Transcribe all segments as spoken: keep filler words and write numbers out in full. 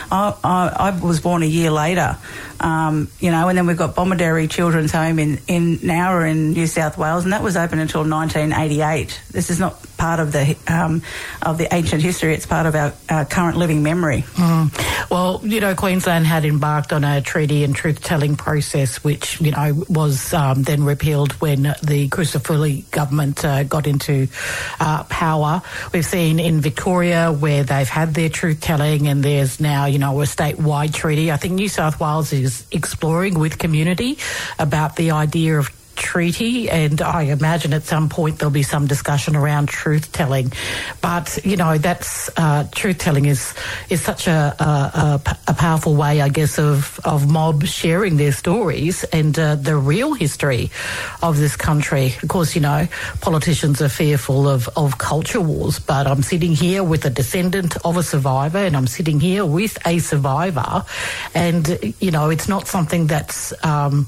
I, I, I was born a year later, um, you know, and then we've got Bomaderry Children's Home in, in Nowra in New South Wales, and that was open until nineteen eighty-eight. This is not part of the um, of the ancient history, it's part of our, our current living memory. Mm. Well, you know, Queensland had embarked on a treaty and truth-telling process, which, you know, was um, then repealed when the Crisafulli government uh, got into uh, power. We've seen in Victoria where they've had their truth-telling, and there's now, you know, a statewide treaty. I think New South Wales is exploring with community about the idea of treaty, and I imagine at some point there'll be some discussion around truth-telling. But, you know, that's uh, truth-telling is is such a, a, a powerful way, I guess, of, of mobs sharing their stories and uh, the real history of this country. Of course, you know, politicians are fearful of, of culture wars, but I'm sitting here with a descendant of a survivor, and I'm sitting here with a survivor, and, you know, it's not something that's Um,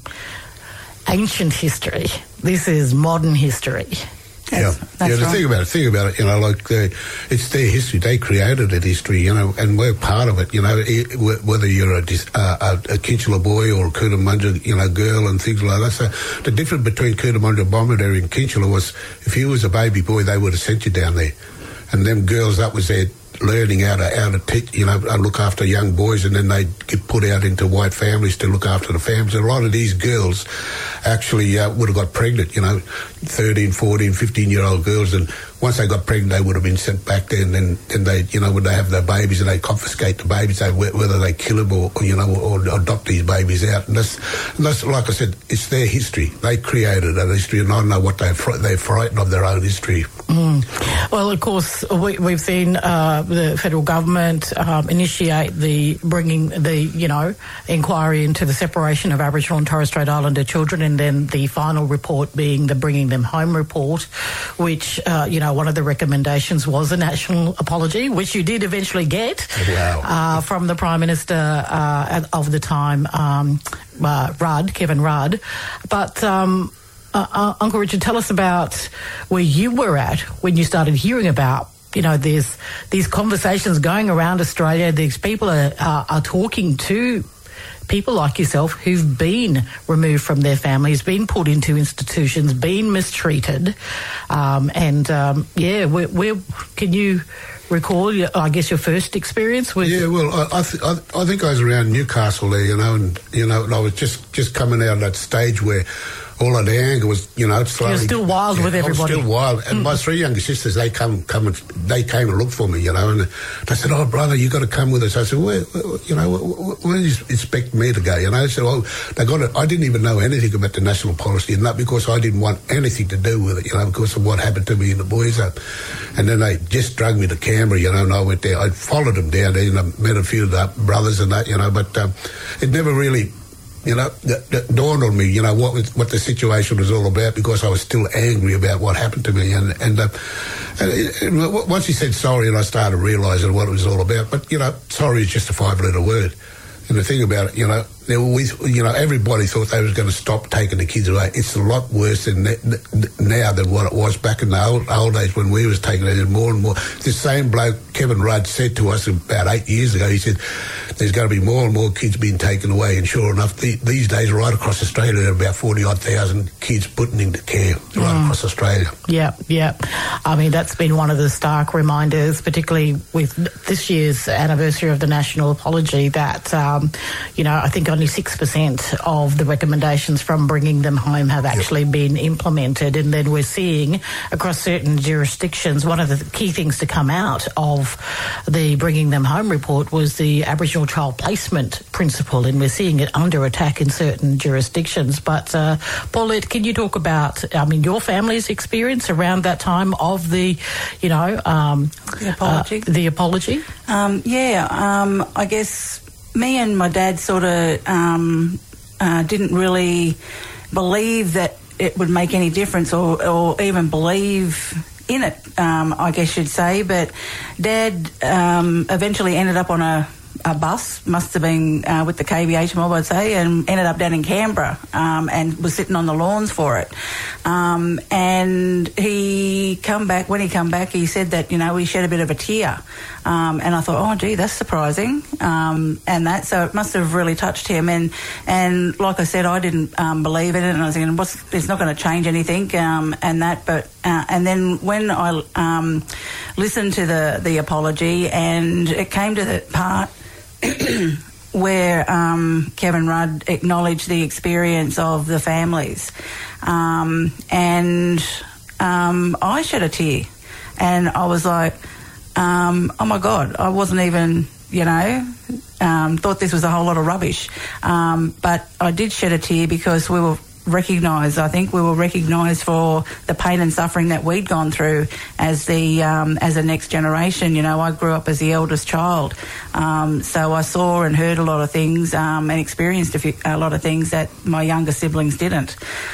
ancient history. This is modern history. Yeah, that's yeah. The right. thing about it, think about it. You know, like the, it's their history. They created that history. You know, and we're part of it. You know, it, whether you're a, a, a Kinchela boy or a Cootamundra, you know, girl and things like that. So the difference between Cootamundra, Bomaderry, and Kinchela was, if you was a baby boy, they would have sent you down there, and them girls, that was their learning how to how to teach, you know, look after young boys, and then they get put out into white families to look after the families. And a lot of these girls actually uh, would have got pregnant, you know, thirteen, fourteen, fifteen year old girls, and once they got pregnant, they would have been sent back there, and then and they, you know, when they have their babies and they confiscate the babies, they, whether they kill them or, or you know, or, or adopt these babies out. And that's, and that's, like I said, it's their history. They created that history, and I don't know what they're, fr- they're frightened of their own history. Mm. Well, of course, we, we've seen uh, the federal government um, initiate the bringing the, you know, inquiry into the separation of Aboriginal and Torres Strait Islander children, and then the final report being the Bringing Them Home report, which, uh, you know, one of the recommendations was a national apology, which you did eventually get. Wow. uh, from the Prime Minister uh, of the time, um, uh, Rudd, Kevin Rudd. But um, uh, uh, Uncle Richard, tell us about where you were at when you started hearing about, you know, there's these conversations going around Australia. These people are, are, are talking to people like yourself who've been removed from their families, been put into institutions, been mistreated. Um, and, um, yeah, where, where can you recall, your, I guess, your first experience with... Yeah, well, I I, th- I I think I was around Newcastle there, you know, and, you know, and I was just, just coming out of that stage where all of the anger was, you know, slowly... You're still wild yeah, with everybody. I was still wild. And mm. my three younger sisters, they come, come and, they came and looked for me, you know, and they said, oh, brother, you got to come with us. I said, where, where you know, where, where do you expect me to go, you know? So well, they got it. I didn't even know anything about the national policy, and not because I didn't want anything to do with it, you know, because of what happened to me in the boys' home. And then they just dragged me to Canberra, you know, and I went there. I followed them down there, and I met a few of the brothers and that, you know, but um, it never really... You know, that, that dawned on me, you know, what was, what the situation was all about, because I was still angry about what happened to me. And, and, uh, and, and once he said sorry, and I started realising what it was all about. But, you know, sorry is just a five-letter word. And the thing about it, you know, there were, you know, everybody thought they was going to stop taking the kids away. It's a lot worse than now than what it was back in the old, old days when we was taking it more and more. The same bloke, Kevin Rudd, said to us about eight years ago, he said, there's going to be more and more kids being taken away. And sure enough, the, these days, right across Australia, there are about forty-odd thousand kids putting into care right mm. across Australia. Yeah, yeah. I mean, that's been one of the stark reminders, particularly with this year's anniversary of the National Apology, that, um, you know, I think only six percent of the recommendations from Bringing Them Home have actually yep. been implemented. And then we're seeing across certain jurisdictions, one of the key things to come out of the Bringing Them Home report was the Aboriginal child placement principle, and we're seeing it under attack in certain jurisdictions. But uh, Paulette, can you talk about, I mean, your family's experience around that time of the, you know, um, the apology? Uh, the apology? Um, yeah, um, I guess me and my dad sort of um, uh, didn't really believe that it would make any difference, or, or even believe in it, um, I guess you'd say. But Dad um, eventually ended up on a a bus, must have been uh, with the K B H mob, I'd say, and ended up down in Canberra um, and was sitting on the lawns for it. Um, and he come back, when he come back, he said that, you know, he shed a bit of a tear. Um, and I thought, oh, gee, that's surprising. Um, and that, so it must have really touched him. And, and like I said, I didn't um, believe in it, and I was thinking, what's, it's not going to change anything, um, and that. But uh, and then when I um, listened to the, the apology, and it came to the part where um, Kevin Rudd acknowledged the experience of the families, um, and um, I shed a tear, and I was like, um, oh my God, I wasn't even, you know, um, thought this was a whole lot of rubbish, um, but I did shed a tear because we were recognised, I think we were recognised for the pain and suffering that we'd gone through as the um, as the next generation. You know, I grew up as the eldest child, um, so I saw and heard a lot of things um, and experienced a, few, a lot of things that my younger siblings didn't,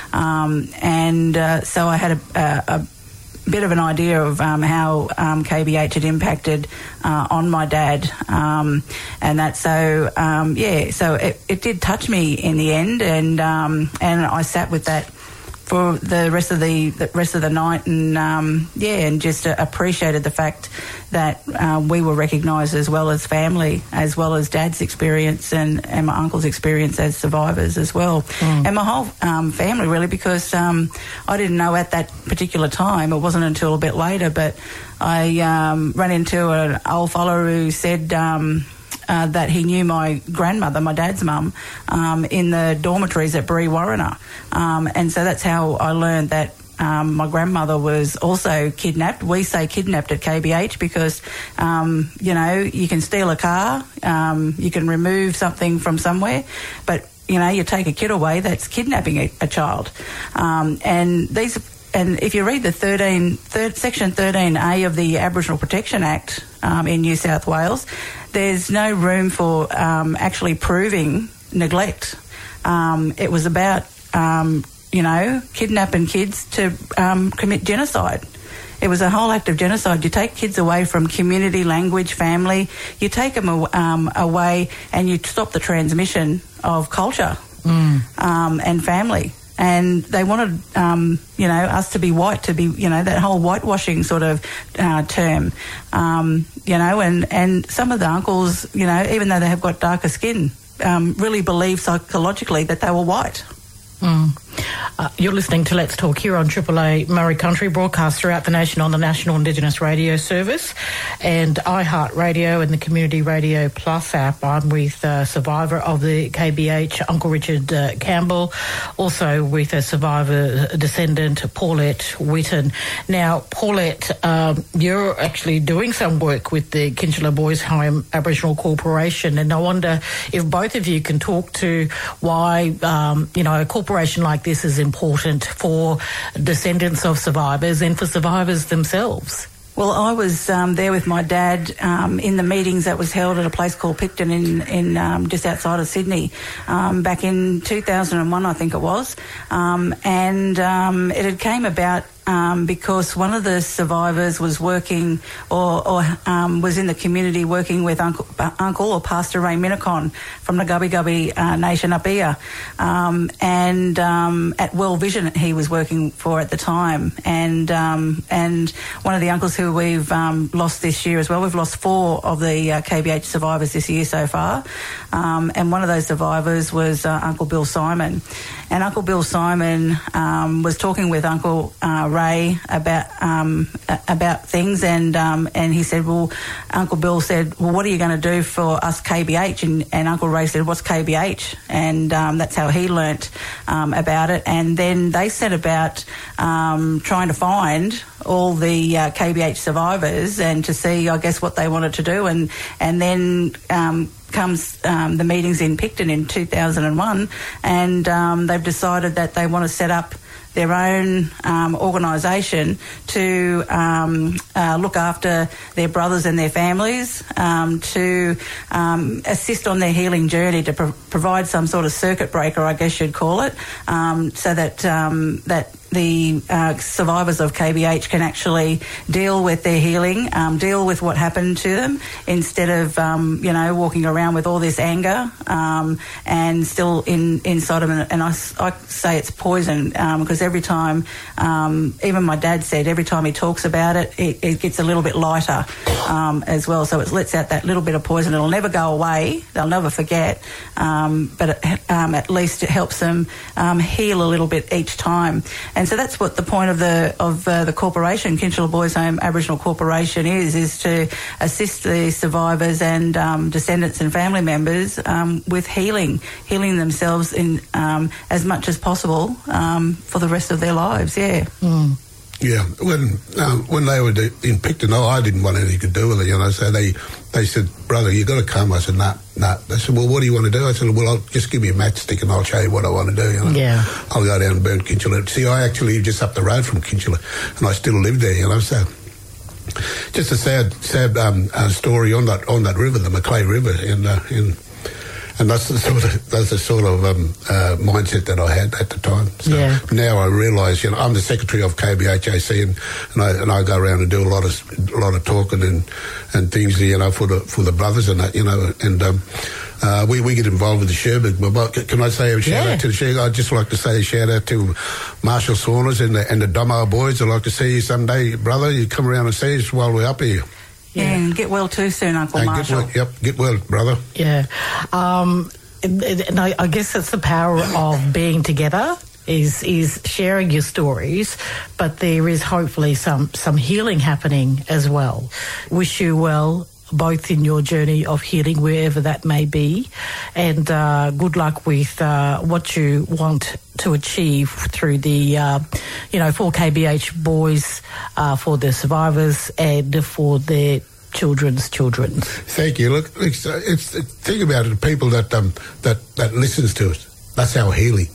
um, and uh, so I had a, a, a bit of an idea of um, how um, K B H had impacted uh, on my dad, um, and that. So um, yeah, so it, it did touch me in the end, and um, and I sat with that for the rest of the, the rest of the night, and um, yeah, and just uh, appreciated the fact that uh, we were recognised as well as family, as well as Dad's experience and, and my uncle's experience as survivors as well, mm. and my whole um, family really, because um, I didn't know at that particular time. It wasn't until a bit later, but I um, ran into an old fellow who said Um, Uh, that he knew my grandmother, my dad's mum, um, in the dormitories at Brewarrina. Um, and so that's how I learned that um, my grandmother was also kidnapped. We say kidnapped at K B H because, um, you know, you can steal a car, um, you can remove something from somewhere, but, you know, you take a kid away, that's kidnapping a, a child. Um, and these... And if you read the thirteen, third, Section thirteen A of the Aboriginal Protection Act um, in New South Wales, there's no room for um, actually proving neglect. Um, it was about, um, you know, kidnapping kids to um, commit genocide. It was a whole act of genocide. You take kids away from community, language, family. You take them um, away and you stop the transmission of culture mm. um, and family. And they wanted, um, you know, us to be white, to be, you know, that whole whitewashing sort of uh, term, um, you know, and, and some of the uncles, you know, even though they have got darker skin, um, really believe psychologically that they were white. Mm. Uh, you're listening to Let's Talk here on Triple A Murray Country, broadcast throughout the nation on the National Indigenous Radio Service and iHeartRadio and the Community Radio Plus app. I'm with a survivor of the K B H, Uncle Richard uh, Campbell, also with a survivor descendant, Paulette Whitten. Now, Paulette, um, you're actually doing some work with the Kinchela Boys Home Aboriginal Corporation, and I wonder if both of you can talk to why, um, you know, a corporation like this is important for descendants of survivors and for survivors themselves. Well, I was um, there with my dad um, in the meetings that was held at a place called Picton in, in um, just outside of Sydney um, back in two thousand one, I think it was, um, and um, it had came about Um, because one of the survivors was working or, or um, was in the community working with Uncle, uh, Uncle or Pastor Ray Minnicon from the Gubbi Gubbi uh, Nation up here. Um, and um, at World Vision he was working for at the time. And um, and one of the uncles who we've um, lost this year as well, we've lost four of the uh, K B H survivors this year so far. Um, and one of those survivors was uh, Uncle Bill Simon. And Uncle Bill Simon um, was talking with Uncle uh, Ray about um, about things, and um, and he said, well, Uncle Bill said, well, what are you going to do for us K B H? And, and Uncle Ray said, what's K B H? And um, that's how he learnt um, about it. And then they set about um, trying to find all the uh, K B H survivors and to see, I guess, what they wanted to do. And and then um, comes um, the meetings in Picton in two thousand one, and um, they've decided that they want to set up their own um, organisation to um, uh, look after their brothers and their families, um, to um, assist on their healing journey, to pro- provide some sort of circuit breaker, I guess you'd call it, um, so that um, that the uh, survivors of K B H can actually deal with their healing, um, deal with what happened to them, instead of, um, you know, walking around with all this anger um, and still in inside of them. And I, I say it's poison um, because every time, um, even my dad said, every time he talks about it, it, it gets a little bit lighter um, as well. So it lets out that little bit of poison. It'll never go away. They'll never forget. Um, but it, um, at least it helps them um, heal a little bit each time. And so that's what the point of the of uh, the corporation, Kinchela Boys Home Aboriginal Corporation, is, is to assist the survivors and um, descendants and family members um, with healing, healing themselves in um, as much as possible um, for the rest of their lives, yeah. Mm. Yeah, when um, when they were in Picton, oh, I didn't want anything to do with it, you know, so they they said, brother, you got to come. I said, nah, nah. They said, well, what do you want to do? I said, well, I'll just give me a matchstick and I'll show you what I want to do, you know. Yeah. I'll go down and burn Kinchela. See, I actually live just up the road from Kinchela, and I still live there, you know, so... Just a sad, sad um, uh, story on that on that river, the Macleay River, and uh, in, and that's the sort of that's the sort of um, uh, mindset that I had at the time. So yeah. Now I realise, you know, I'm the secretary of K B H A C, and, and I and I go around and do a lot of a lot of talking and and things, you know, for the for the brothers and that, you know, and. Um, Uh, we, we get involved with the Sherbet. Can I say a shout yeah. out to the Sherbet? I'd just like to say a shout out to Marshall Saunders and the, and the Domo boys. I'd like to see you someday, brother. You come around and see us while we're up here. Yeah, yeah, and get well too soon, Uncle and Marshall. Get well, yep, get well, brother. Yeah. Um, and, and I, I guess that's the power of being together. Is is sharing your stories, but there is hopefully some some healing happening as well. Wish you well, both in your journey of healing, wherever that may be, and uh, good luck with uh, what you want to achieve through the, uh, you know, for K B H Boys, uh, for the survivors, and for their children's children. Thank you. Look, it's, it's think about it. The people that um that that listens to us, that's our healing.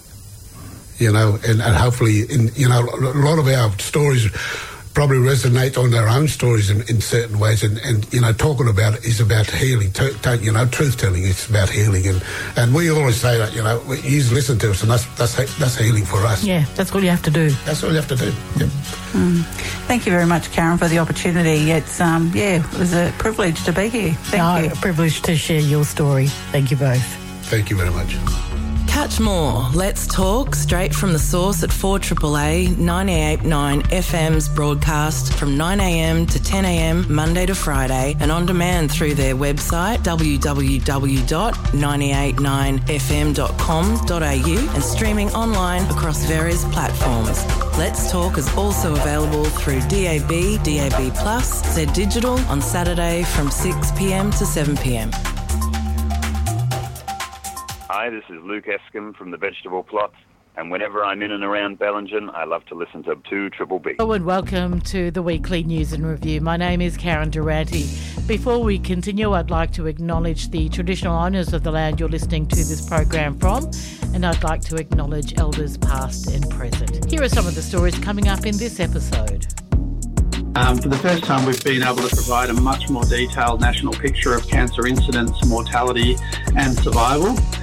You know, and, and hopefully, in, you know, a lot of our stories probably resonate on their own stories in, in certain ways, and, and, you know, talking about it is about healing, to, to, you know, truth-telling, it's about healing, and, and we always say that, you know, you listen to us, and that's, that's, that's healing for us. Yeah, that's all you have to do. That's all you have to do, yep. Mm. Thank you very much, Karen, for the opportunity. It's, um, yeah, it was a privilege to be here. Thank no, you. A privilege to share your story. Thank you both. Thank you very much. Catch more Let's Talk straight from the source at four A A A ninety-eight point nine F M's broadcast from nine a m to ten a m Monday to Friday, and on demand through their website w w w dot nine eight nine f m dot com dot a u and streaming online across various platforms. Let's Talk is also available through D A B, D A B Plus, Z Digital on Saturday from six p m to seven p m. Hi, this is Luke Escombe from the Vegetable Plots, and whenever I'm in and around Bellingen, I love to listen to two Triple B. Hello and welcome to the weekly news and review. My name is Karen Durante. Before we continue, I'd like to acknowledge the traditional owners of the land you're listening to this program from, and I'd like to acknowledge elders past and present. Here are some of the stories coming up in this episode. Um, for the first time, we've been able to provide a much more detailed national picture of cancer incidence, mortality and survival.